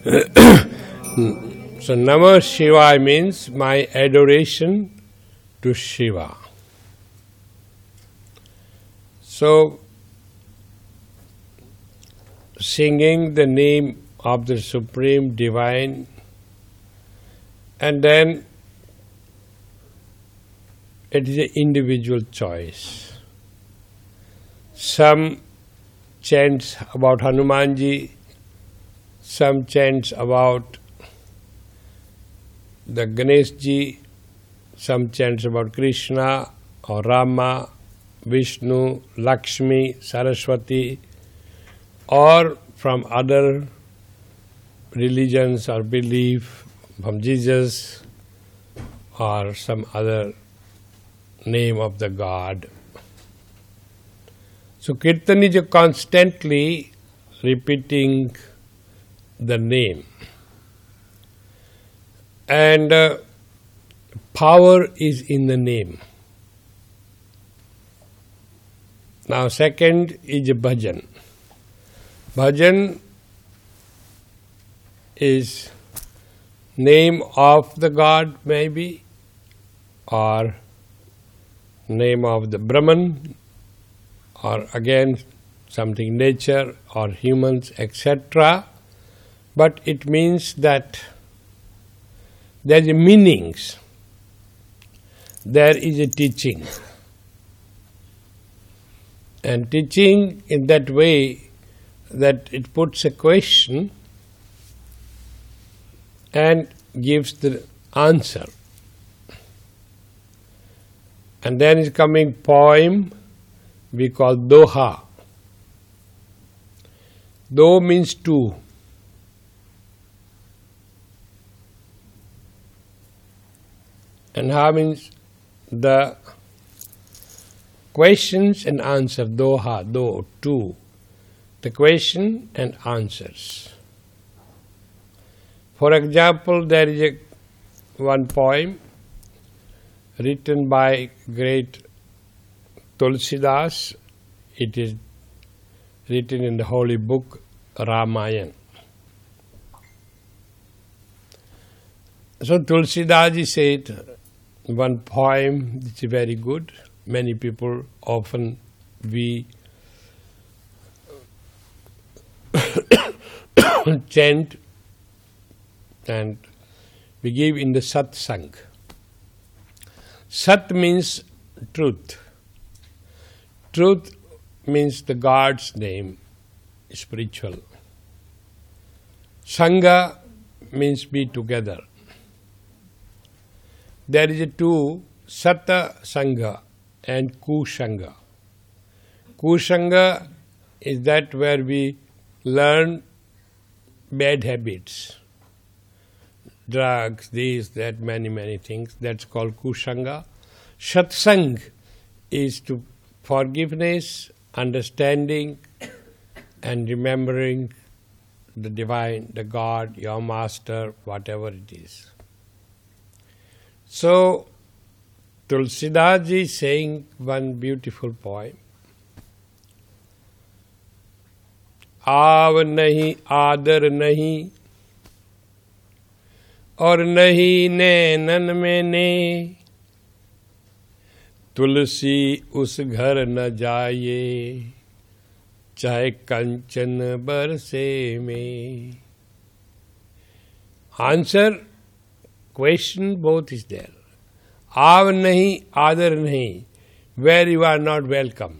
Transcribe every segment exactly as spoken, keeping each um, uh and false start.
So Namah Shivaya means my adoration to Shiva. So singing the name of the Supreme Divine, and then it is an individual choice. Some chants about Hanumanji, some chants about the Ganeshji, some chants about Krishna or Rama, Vishnu, Lakshmi, Saraswati, or from other religions or belief, from Jesus or some other name of the God. So Kirtan is constantly repeating the name. And uh, power is in the name. Now second is bhajan. Bhajan is name of the God maybe, or name of the Brahman, or again something nature or humans, et cetera. But it means that there is meanings, there is a teaching. And teaching in that way that it puts a question and gives the answer. And then is coming poem we call doha. Do means two. And ha means the questions and answers. Doha, do, two. The question and answers. For example, there is a one poem written by great Tulsidas. It is written in the holy book Ramayana. So Tulsidas said one poem which is very good. Many people often we chant and we give in the satsang. Sat means truth. Truth means the God's name, spiritual. Sangha means be together. There is a two, Sata Sangha and Kusanga. Kusanga is that where we learn bad habits, drugs, this, that, many, many things. That's called Kusanga. Satsang is to forgiveness, understanding, and remembering the divine, the God, your master, whatever it is. So, Tulsidas ji is saying one beautiful poem. आव नहीं आदर नहीं और नहीं नैनन में ने तुलसी उस घर न जाए चाहे कंचन बरसे में. Answer, question, both is there. आव नहीं आदर नहीं, where you are not welcomed.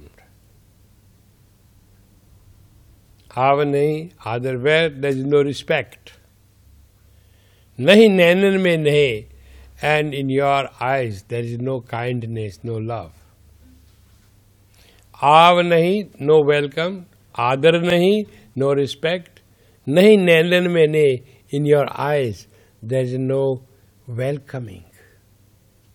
आव नहीं आदर, where there is no respect. नहीं नैनन में नहीं, and in your eyes there is no kindness, no love. आव नहीं, no welcome. आदर नहीं, no respect. नहीं नैनन में नहीं, in your eyes there is no welcoming.